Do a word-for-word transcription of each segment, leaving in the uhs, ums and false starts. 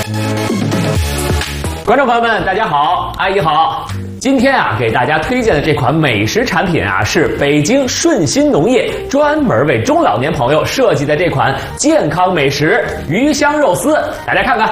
观众朋友们，大家好，阿姨好。今天啊，给大家推荐的这款美食产品啊，是北京顺心农业专门为中老年朋友设计的这款健康美食鱼香肉丝，大家看看。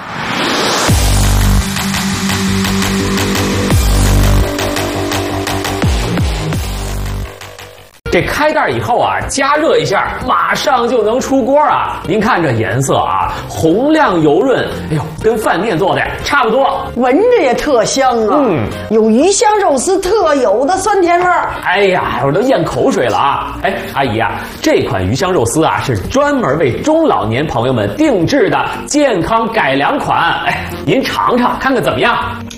这开袋以后啊，加热一下，马上就能出锅啊！您看这颜色啊，红亮油润，哎呦，跟饭店做的差不多， 闻着也特香啊！嗯，有鱼香肉丝特有的酸甜味儿。 哎呀，我都咽口水了啊！哎，阿姨啊，这款鱼香肉丝啊，是专门为中老年朋友们定制的健康改良款。哎，您尝尝看看怎么样？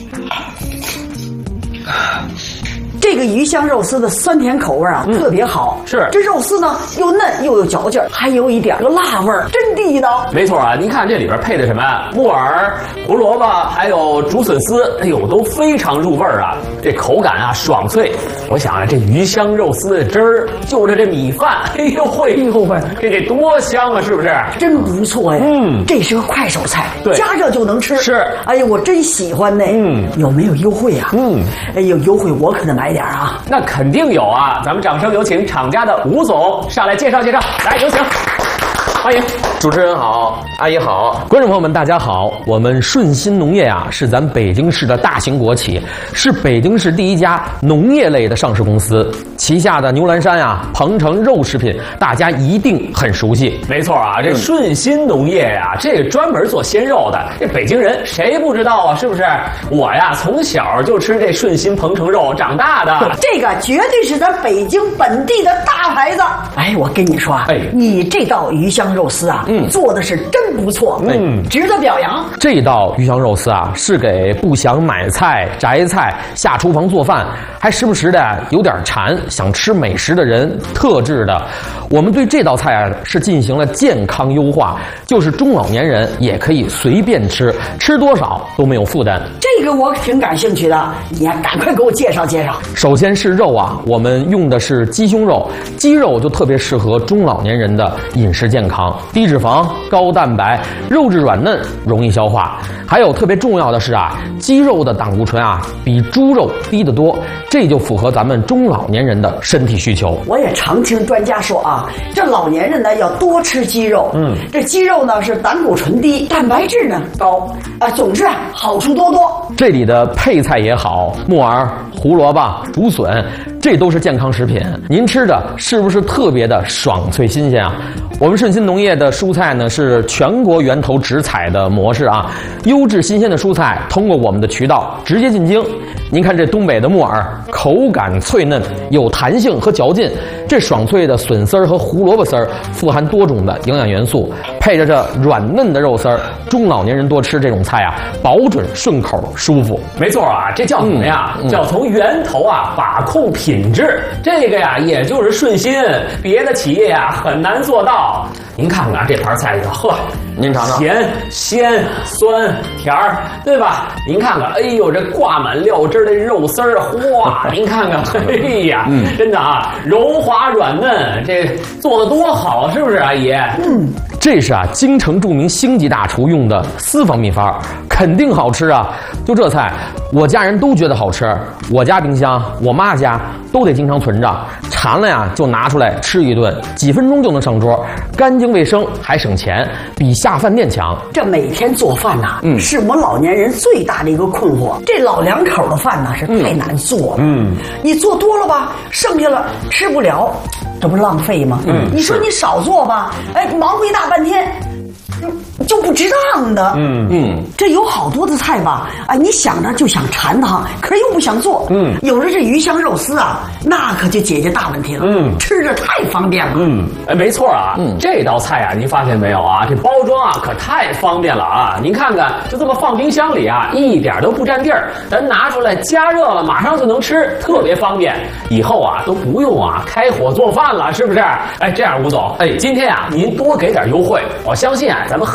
这个鱼香肉丝的酸甜口味啊、嗯、特别好， 是这肉丝呢又嫩又有嚼劲，还有一点个辣味儿，真地道。 没错啊，您看这里边配的什么木耳、胡萝卜，还有竹笋丝，哎呦，都非常入味儿啊。这口感啊爽脆，我想啊，这鱼香肉丝的汁儿就着这米饭，哎呦喂，哎呦喂，这得多香啊，是不是？ 真不错呀。嗯，这是个快手菜，对，加热就能吃。 是， 哎呀，我真喜欢呢。嗯，有没有优惠啊？嗯，哎呦，优惠我可得买点啊。 那肯定有啊，咱们掌声有请厂家的吴总上来介绍介绍，来有请，欢迎。 主持人好，阿姨好， 观众朋友们大家好。我们顺心农业啊，是咱北京市的大型国企，是北京市第一家农业类的上市公司。旗下的牛栏山啊、鹏程肉食品，大家一定很熟悉。 没错啊，这顺心农业呀、啊，这个专门做鲜肉的，这北京人谁不知道啊？是不是？我呀，从小就吃这顺心鹏程肉长大的， 这个绝对是咱北京本地的大牌子。哎，我跟你说啊，哎，你这道鱼香肉丝啊。嗯，做的是真不错，嗯，值得表扬。 这道鱼香肉丝啊，是给不想买菜、摘菜、下厨房做饭，还时不时的有点馋、想吃美食的人特制的。我们对这道菜啊是进行了健康优化，就是中老年人也可以随便吃，吃多少都没有负担。 这个我挺感兴趣的，你呀赶快给我介绍介绍。 首先是肉啊，我们用的是鸡胸肉，鸡肉就特别适合中老年人的饮食健康，低脂肪、高蛋白，肉质软嫩，容易消化。还有特别重要的是啊，鸡肉的胆固醇啊比猪肉低得多，这就符合咱们中老年人的身体需求。 我也常听专家说啊，这老年人呢要多吃鸡肉，嗯，这鸡肉呢是胆固醇低，蛋白质呢高，啊，总之啊好处多多。 这里的配菜也好，木耳、胡萝卜、竹笋，这都是健康食品。您吃着是不是特别的爽脆新鲜啊？我们顺心农业的蔬菜呢是全国源头直采的模式啊，优质新鲜的蔬菜通过我们的渠道直接进京。您看这东北的木耳，口感脆嫩，有弹性和嚼劲。这爽脆的笋丝儿和胡萝卜丝儿富含多种的营养元素，配着这软嫩的肉丝儿，中老年人多吃这种菜啊，保准顺口舒服。 没错啊，这叫什么呀？嗯、叫从源头啊把控品质。这个呀，也就是顺心，别的企业啊很难做到。您看看这盘菜，呵， 您尝尝， 甜、鲜、酸、甜儿，对吧？您看看，哎呦，这挂满料汁的肉丝儿，哇！您看看，哎呀，嗯、真的啊，柔滑软嫩，这做的多好，是不是，阿姨？ 嗯，这是啊，京城著名星级大厨用的私房秘方，肯定好吃啊！就这菜，我家人都觉得好吃，我家冰箱、我妈家都得经常存着，馋了呀就拿出来吃一顿，几分钟就能上桌，干净卫生还省钱，比下饭店强。 这每天做饭呐、啊，嗯，是我们老年人最大的一个困惑。这老两口的饭呢是太难做了，嗯，你做多了吧，剩下了吃不了，这不是浪费吗？嗯，你说你少做吧，哎，忙活一大半天。就不值当的，嗯嗯，这有好多的菜吧，哎，你想着就想馋它，可是又不想做，嗯，有了这鱼香肉丝啊，那可就解决大问题了，嗯，吃着太方便了， 嗯，哎，没错啊，嗯，这道菜啊，您发现没有啊？这包装啊可太方便了啊！您看看，就这么放冰箱里啊，一点都不占地儿，咱拿出来加热了，马上就能吃，特别方便。以后啊都不用啊开火做饭了，是不是？哎，这样吴总，哎，今天啊您多给点优惠，我相信啊咱们很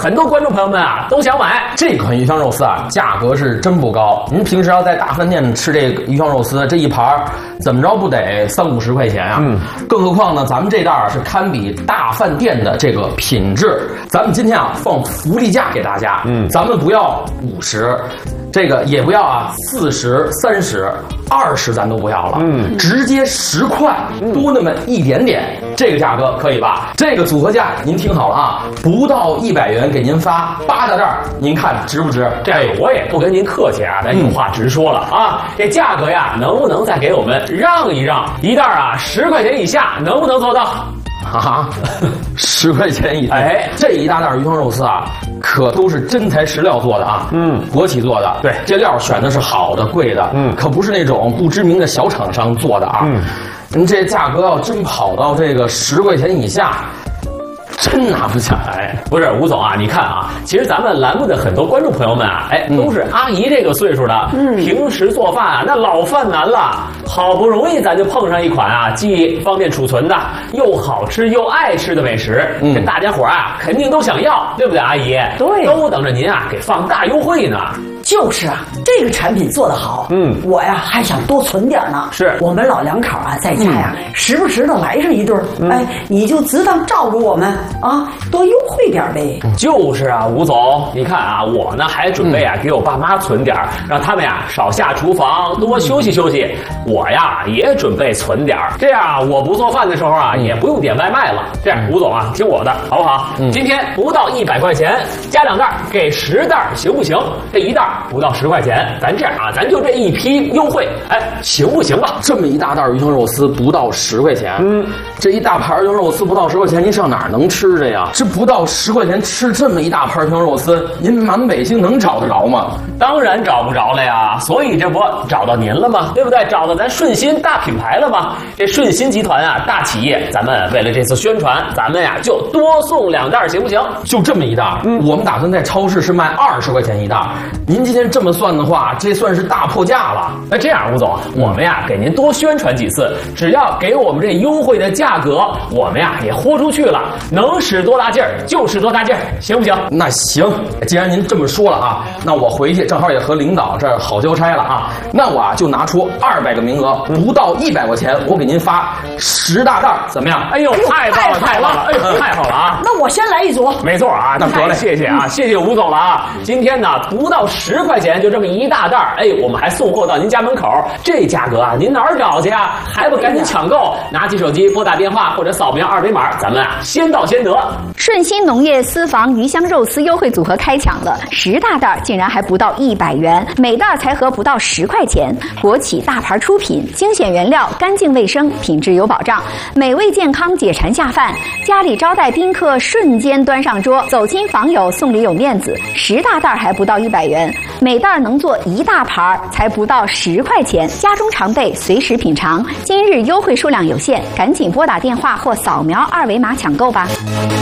很多观众朋友们啊都想买。 这款鱼香肉丝啊，价格是真不高。您平时要在大饭店吃这个鱼香肉丝，这一盘怎么着不得三五十块钱啊？嗯，更何况呢，咱们这袋儿是堪比大饭店的这个品质。咱们今天啊放福利价给大家，嗯，咱们不要五十。这个也不要啊，四十、三十、二十咱都不要了，嗯，直接十块，多那么一点点，这个价格可以吧？这个组合价您听好了啊，不到一百元给您发八大袋，您看值不值？ 这我也不跟您客气啊，咱有话直说了啊，这价格呀，能不能再给我们让一让？一袋啊十块钱以下，能不能做到？ 啊，十块钱一袋，哎，这一大袋鱼香肉丝啊，可都是真材实料做的啊，嗯，国企做的， 对， 这料选的是好的、贵的，嗯，可不是那种不知名的小厂商做的啊，嗯，您这价格要真跑到这个十块钱以下，真拿不下来。 不是吴总啊，你看啊，其实咱们栏目的很多观众朋友们啊，哎，都是阿姨这个岁数的，嗯，平时做饭啊，那老犯难了。好不容易咱就碰上一款啊，既方便储存的，又好吃又爱吃的美食，嗯，这大家伙啊肯定都想要，对不对，阿姨？ 对， 都等着您啊给放大优惠呢。 就是啊，这个产品做得好，嗯，我呀还想多存点呢。 是我们老两口啊，在家呀，嗯、时不时的来上一顿，嗯、哎，你就只当照顾我们啊，多优惠点呗。 就是啊，吴总，你看啊，我呢还准备啊、嗯、给我爸妈存点，让他们呀少下厨房，多休息休息。我呀也准备存点，这样啊，我不做饭的时候啊，也不用点外卖了。这样，吴总啊，听我的，好不好？嗯、今天不到一百块钱，加两袋，给十袋，行不行？这一袋不到十块钱，咱这样啊，咱就这一批优惠，哎，行不行吧？ 这么一大袋鱼香肉丝不到十块钱，嗯，这一大盘鱼香肉丝不到十块钱，您上哪儿能吃去呀？这不到十块钱吃这么一大盘鱼香肉丝，您满北京能找得着吗？ 当然找不着了呀，所以这不找到您了吗？对不对？找到咱顺心大品牌了吗？这顺心集团啊，大企业，咱们为了这次宣传，咱们呀就多送两袋，行不行？ 就这么一袋，嗯，我们打算在超市是卖二十块钱一袋，您今天这么算的话，这算是大破价了。 那这样，吴总，嗯、我们呀给您多宣传几次，只要给我们这优惠的价格，我们呀也豁出去了，能使多大劲儿就使多大劲儿，行不行？ 那行，既然您这么说了啊，那我回去正好也和领导这儿好交差了啊，那我啊就拿出二百个名额，不到一百块钱，我给您发十大袋，怎么样？ 哎呦，太棒了，太棒了，哎呦，太好了啊！ 那我先来一组。 没错啊，那得了，谢谢啊，谢谢吴总了啊。今天呢，不到十块钱就这么一大袋，哎，我们还送货到您家门口，这价格啊，您哪儿找去啊？还不赶紧抢购？拿起手机拨打电话或者扫描二维码，咱们啊先到先得。 顺心农业私房鱼香肉丝优惠组合开抢了，十大袋竟然还不到一百元，每袋才合不到十块钱。国企大牌出品，精选原料，干净卫生，品质有保障，美味健康，解馋下饭。家里招待宾客，瞬间端上桌，走亲访友送礼有面子。十大袋还不到一百元，每袋能做一大盘，才不到十块钱。家中常备，随时品尝。今日优惠数量有限，赶紧拨打电话或扫描二维码抢购吧。